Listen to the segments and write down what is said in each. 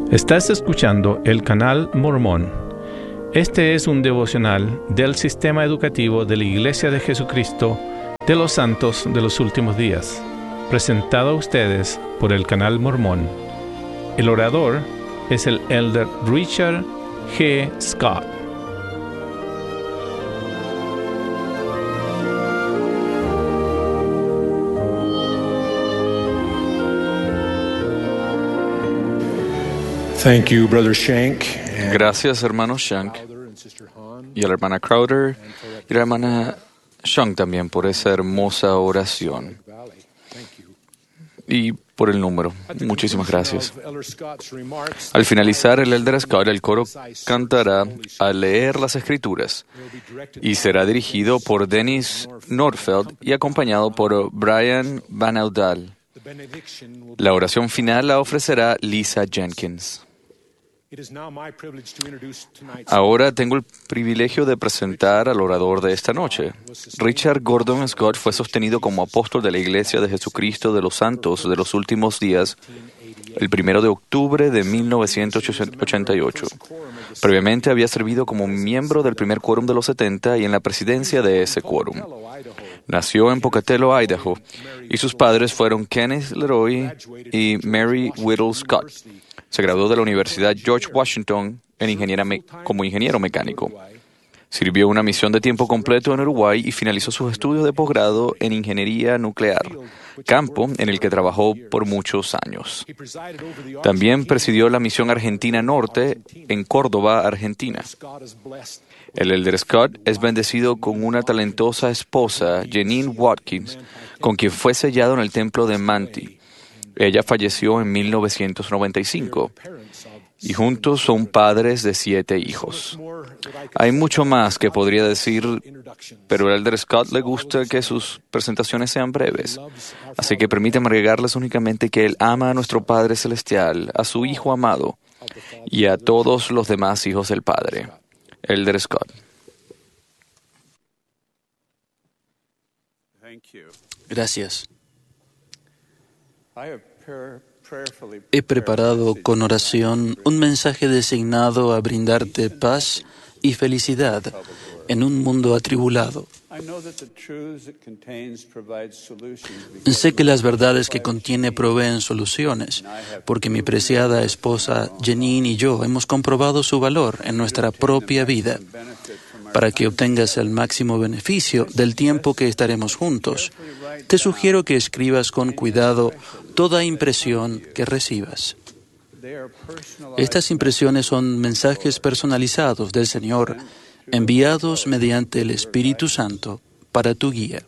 Estás escuchando el canal Mormón. Este es un devocional del sistema educativo de la Iglesia de Jesucristo de los Santos de los Últimos Días, presentado a ustedes por el canal Mormón. El orador es el Elder Richard G. Scott. Thank you, Brother Shank. Gracias, hermano Shank, y a la hermana Crowder, y a la hermana Shank también por esa hermosa oración. Y por el número. Muchísimas gracias. Al finalizar el Elder Scott, el coro cantará al leer las Escrituras y será dirigido por Dennis Nordfeld y acompañado por Brian Van Audal. La oración final la ofrecerá Lisa Jenkins. Ahora tengo el privilegio de presentar al orador de esta noche. Richard Gordon Scott fue sostenido como apóstol de la Iglesia de Jesucristo de los Santos de los Últimos Días el 1 de octubre de 1988. Previamente había servido como miembro del primer quórum de los 70 y en la presidencia de ese quórum. Nació en Pocatello, Idaho, y sus padres fueron Kenneth Leroy y Mary Whittle Scott. Se graduó de la Universidad George Washington como ingeniero mecánico. Sirvió una misión de tiempo completo en Uruguay y finalizó sus estudios de posgrado en ingeniería nuclear, campo en el que trabajó por muchos años. También presidió la misión Argentina Norte en Córdoba, Argentina. El Elder Scott es bendecido con una talentosa esposa, Janine Watkins, con quien fue sellado en el templo de Manti. Ella falleció en 1995 y juntos son padres de 7 hijos. Hay mucho más que podría decir, pero al Elder Scott le gusta que sus presentaciones sean breves. Así que permítame agregarles únicamente que él ama a nuestro Padre Celestial, a su Hijo amado y a todos los demás hijos del Padre. Elder Scott. Gracias. He preparado con oración un mensaje designado a brindarte paz y felicidad en un mundo atribulado. Sé que las verdades que contiene proveen soluciones, porque mi preciada esposa Janine y yo hemos comprobado su valor en nuestra propia vida. Para que obtengas el máximo beneficio del tiempo que estaremos juntos, te sugiero que escribas con cuidado toda impresión que recibas. Estas impresiones son mensajes personalizados del Señor, enviados mediante el Espíritu Santo para tu guía.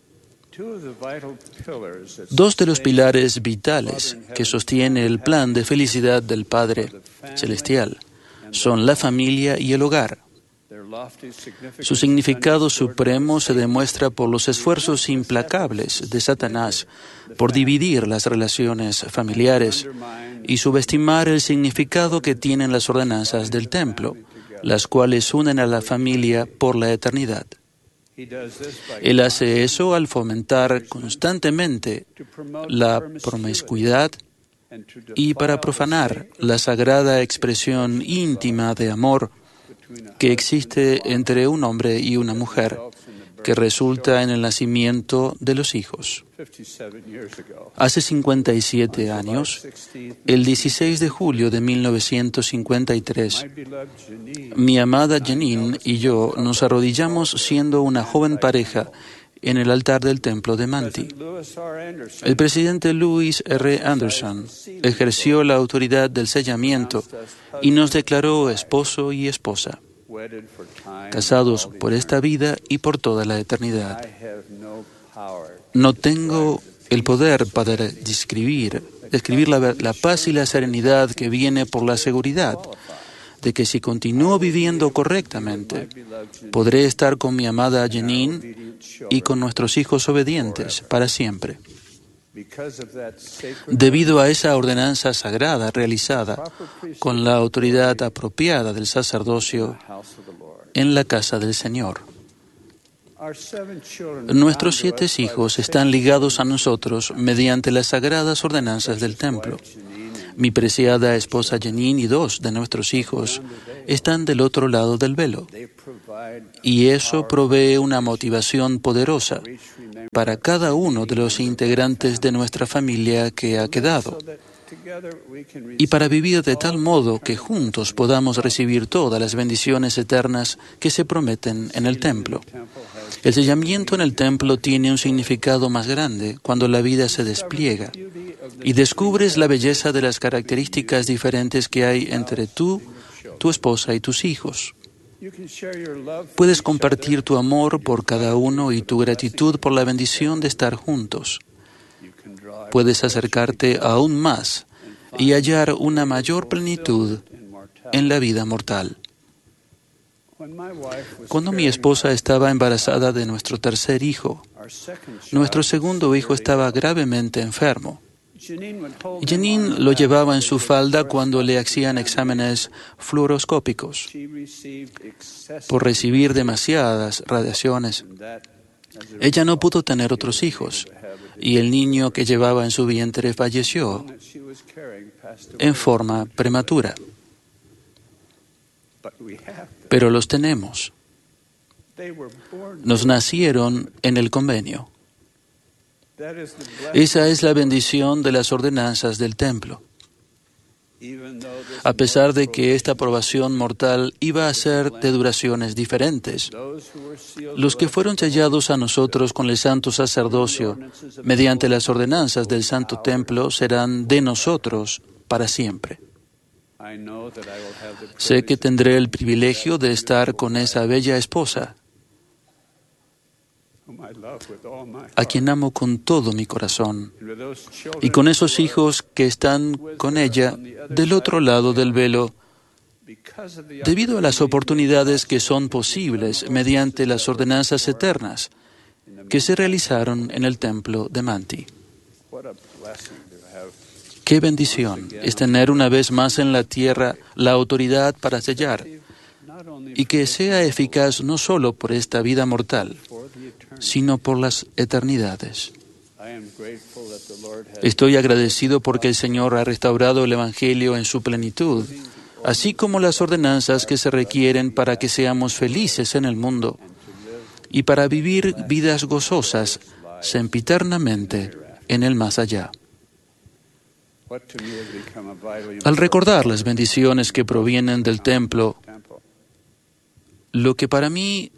2 de los pilares vitales que sostiene el plan de felicidad del Padre Celestial son la familia y el hogar. Su significado supremo se demuestra por los esfuerzos implacables de Satanás por dividir las relaciones familiares y subestimar el significado que tienen las ordenanzas del templo, las cuales unen a la familia por la eternidad. Él hace eso al fomentar constantemente la promiscuidad y para profanar la sagrada expresión íntima de amor que existe entre un hombre y una mujer, que resulta en el nacimiento de los hijos. Hace 57 años, el 16 de julio de 1953, mi amada Janine y yo nos arrodillamos siendo una joven pareja en el altar del templo de Manti. El presidente Louis R. Anderson ejerció la autoridad del sellamiento y nos declaró esposo y esposa, casados por esta vida y por toda la eternidad. No tengo el poder para describir la paz y la serenidad que viene por la seguridad de que si continúo viviendo correctamente, podré estar con mi amada Janine y con nuestros hijos obedientes para siempre. Debido a esa ordenanza sagrada realizada con la autoridad apropiada del sacerdocio en la casa del Señor. Nuestros 7 hijos están ligados a nosotros mediante las sagradas ordenanzas del templo. Mi preciada esposa Janine y 2 de nuestros hijos están del otro lado del velo. Y eso provee una motivación poderosa para cada uno de los integrantes de nuestra familia que ha quedado, y para vivir de tal modo que juntos podamos recibir todas las bendiciones eternas que se prometen en el templo. El sellamiento en el templo tiene un significado más grande cuando la vida se despliega y descubres la belleza de las características diferentes que hay entre tú, tu esposa y tus hijos. Puedes compartir tu amor por cada uno y tu gratitud por la bendición de estar juntos. Puedes acercarte aún más y hallar una mayor plenitud en la vida mortal. Cuando mi esposa estaba embarazada de nuestro tercer hijo, nuestro segundo hijo estaba gravemente enfermo. Janine lo llevaba en su falda cuando le hacían exámenes fluoroscópicos. Por recibir demasiadas radiaciones, ella no pudo tener otros hijos, y el niño que llevaba en su vientre falleció en forma prematura. Pero los tenemos. Nos nacieron en el convenio. Esa es la bendición de las ordenanzas del templo. A pesar de que esta aprobación mortal iba a ser de duraciones diferentes, los que fueron sellados a nosotros con el santo sacerdocio mediante las ordenanzas del santo templo serán de nosotros para siempre. Sé que tendré el privilegio de estar con esa bella esposa, a quien amo con todo mi corazón, y con esos hijos que están con ella del otro lado del velo, debido a las oportunidades que son posibles mediante las ordenanzas eternas que se realizaron en el templo de Manti. Qué bendición es tener una vez más en la tierra la autoridad para sellar, y que sea eficaz no solo por esta vida mortal, sino por las eternidades. Estoy agradecido porque el Señor ha restaurado el Evangelio en su plenitud, así como las ordenanzas que se requieren para que seamos felices en el mundo y para vivir vidas gozosas sempiternamente en el más allá. Al recordar las bendiciones que provienen del templo, lo que para mí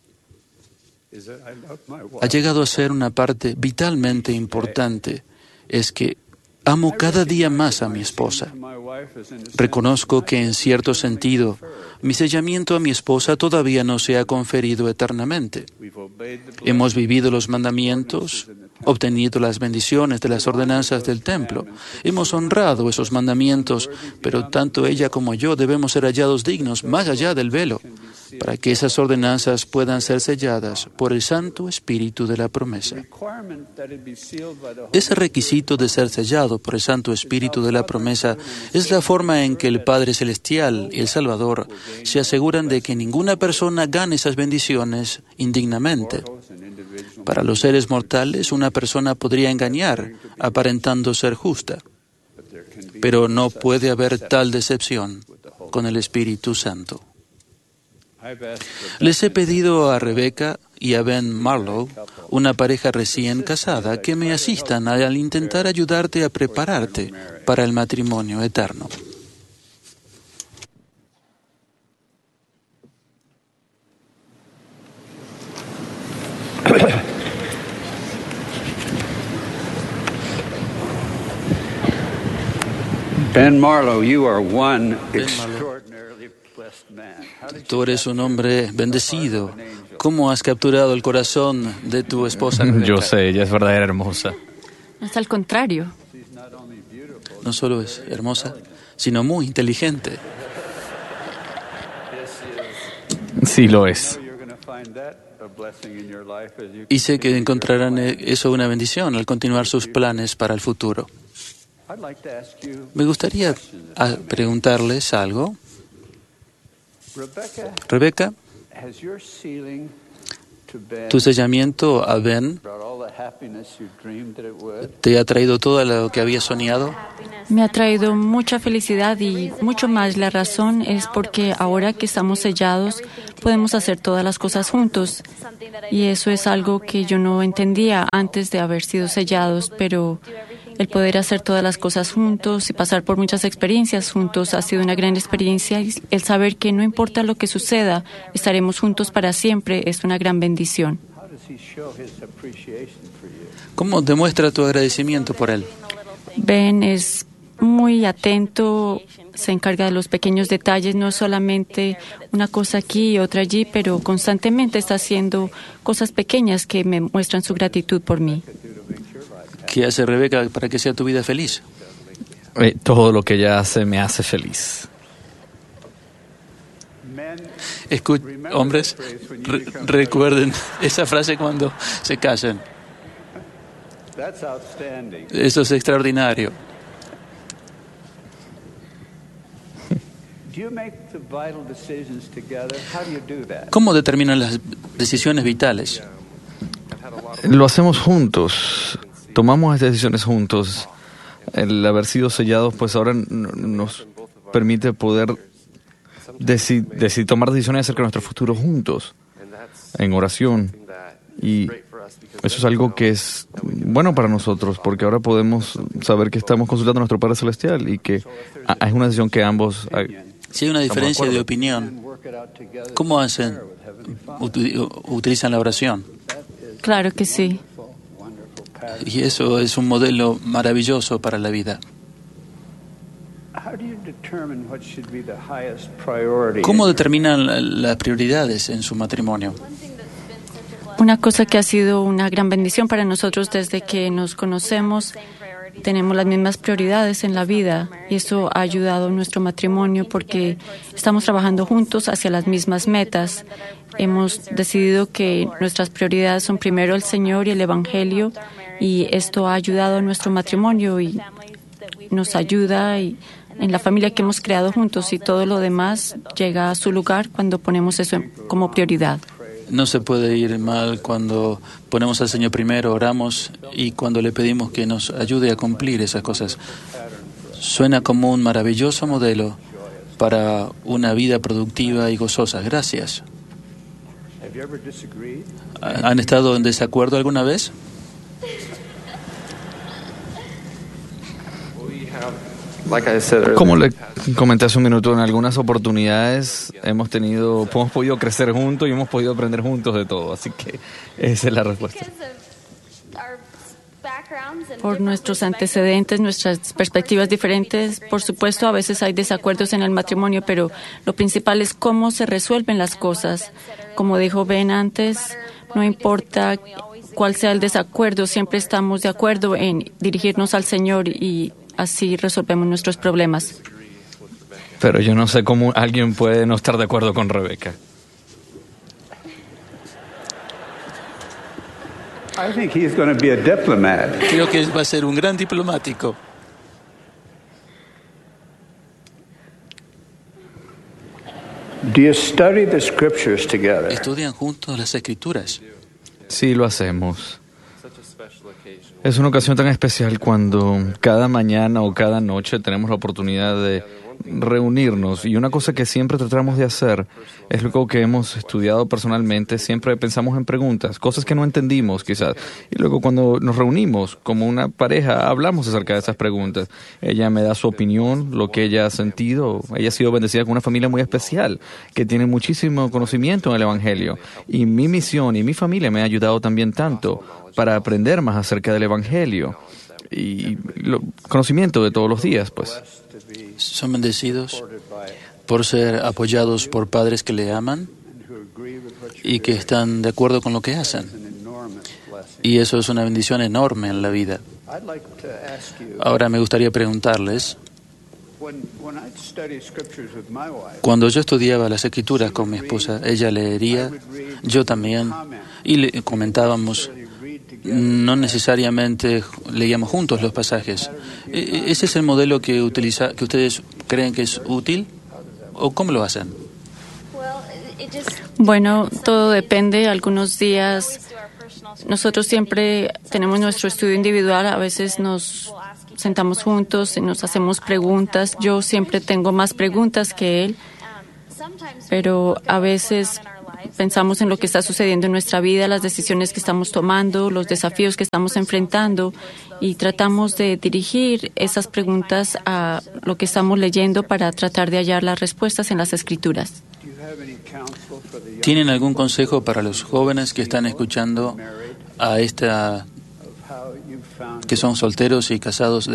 ha llegado a ser una parte vitalmente importante es que amo cada día más a mi esposa. Reconozco que en cierto sentido mi sellamiento a mi esposa todavía no se ha conferido eternamente. Hemos vivido los mandamientos, obtenido las bendiciones de las ordenanzas del templo. Hemos honrado esos mandamientos, pero tanto ella como yo debemos ser hallados dignos más allá del velo, para que esas ordenanzas puedan ser selladas por el Santo Espíritu de la promesa. Ese requisito de ser sellado por el Santo Espíritu de la promesa es la forma en que el Padre Celestial y el Salvador se aseguran de que ninguna persona gane esas bendiciones indignamente. Para los seres mortales, una persona podría engañar aparentando ser justa, pero no puede haber tal decepción con el Espíritu Santo. Les he pedido a Rebecca y a Ben Marlowe, una pareja recién casada, que me asistan al intentar ayudarte a prepararte para el matrimonio eterno. Ben Marlowe, you are one extraordinarily blessed man. Tú eres un hombre bendecido. ¿Cómo has capturado el corazón de tu esposa, Rebecca? Yo sé, ella es verdadera hermosa. Es al contrario. No solo es hermosa, sino muy inteligente. Sí lo es. Y sé que encontrarán eso una bendición al continuar sus planes para el futuro. Me gustaría preguntarles algo. Rebecca, Tu sellamiento a Ben te ha traído todo lo que habías soñado. Me ha traído mucha felicidad y mucho más. La razón es porque ahora que estamos sellados podemos hacer todas las cosas juntos. Y eso es algo que yo no entendía antes de haber sido sellados, pero el poder hacer todas las cosas juntos y pasar por muchas experiencias juntos ha sido una gran experiencia. Y el saber que no importa lo que suceda, estaremos juntos para siempre es una gran bendición. ¿Cómo demuestra tu agradecimiento por él? Ben es muy atento, se encarga de los pequeños detalles, no solamente una cosa aquí y otra allí, pero constantemente está haciendo cosas pequeñas que me muestran su gratitud por mí. ¿Qué hace Rebeca para que sea tu vida feliz? Todo lo que ella hace me hace feliz. Hombres, recuerden esa frase cuando se casan. Eso es extraordinario. ¿Cómo determinan las decisiones vitales? Lo hacemos juntos. Tomamos estas decisiones juntos. El haber sido sellados, pues ahora nos permite poder tomar decisiones acerca de nuestro futuro juntos, en oración. Y eso es algo que es bueno para nosotros, porque ahora podemos saber que estamos consultando a nuestro Padre Celestial y que es una decisión que ambos... Si hay una diferencia de opinión, ¿cómo hacen? ¿Utilizan la oración? Claro que sí. Y eso es un modelo maravilloso para la vida. ¿Cómo determinan las prioridades en su matrimonio? Una cosa que ha sido una gran bendición para nosotros desde que nos conocemos, tenemos las mismas prioridades en la vida y eso ha ayudado a nuestro matrimonio porque estamos trabajando juntos hacia las mismas metas. Hemos decidido que nuestras prioridades son primero el Señor y el Evangelio y esto ha ayudado a nuestro matrimonio y nos ayuda en la familia que hemos creado juntos y todo lo demás llega a su lugar cuando ponemos eso como prioridad. No se puede ir mal cuando ponemos al Señor primero, oramos y cuando le pedimos que nos ayude a cumplir esas cosas. Suena como un maravilloso modelo para una vida productiva y gozosa. Gracias. ¿Han estado en desacuerdo alguna vez? Como le comenté hace un minuto, en algunas oportunidades hemos podido crecer juntos y hemos podido aprender juntos de todo, así que esa es la respuesta. Por nuestros antecedentes, nuestras perspectivas diferentes, por supuesto, a veces hay desacuerdos en el matrimonio, pero lo principal es cómo se resuelven las cosas. Como dijo Ben antes, no importa cuál sea el desacuerdo, siempre estamos de acuerdo en dirigirnos al Señor y así resolvemos nuestros problemas. Pero yo no sé cómo alguien puede no estar de acuerdo con Rebeca. Creo que va a ser un gran diplomático. ¿Estudian juntos las Escrituras? Sí, lo hacemos. Es una ocasión tan especial cuando cada mañana o cada noche tenemos la oportunidad de reunirnos. Y una cosa que siempre tratamos de hacer es lo que hemos estudiado personalmente. Siempre pensamos en preguntas, cosas que no entendimos quizás. Y luego cuando nos reunimos como una pareja, hablamos acerca de esas preguntas. Ella me da su opinión, lo que ella ha sentido. Ella ha sido bendecida con una familia muy especial que tiene muchísimo conocimiento en el Evangelio. Y mi misión y mi familia me ha ayudado también tanto para aprender más acerca del Evangelio y conocimiento de todos los días, pues. ¿Son bendecidos por ser apoyados por padres que le aman y que están de acuerdo con lo que hacen? Y eso es una bendición enorme en la vida. Ahora me gustaría preguntarles, cuando yo estudiaba las Escrituras con mi esposa, ella leería, yo también, y le comentábamos. No necesariamente leíamos juntos los pasajes. ¿Ese es el modelo que ustedes creen que es útil? ¿O cómo lo hacen? Bueno, todo depende. Algunos días nosotros siempre tenemos nuestro estudio individual. A veces nos sentamos juntos y nos hacemos preguntas. Yo siempre tengo más preguntas que él, pero a veces pensamos en lo que está sucediendo en nuestra vida, las decisiones que estamos tomando, los desafíos que estamos enfrentando y tratamos de dirigir esas preguntas a lo que estamos leyendo para tratar de hallar las respuestas en las Escrituras. ¿Tienen algún consejo para los jóvenes que están escuchando a esta, que son solteros y casados?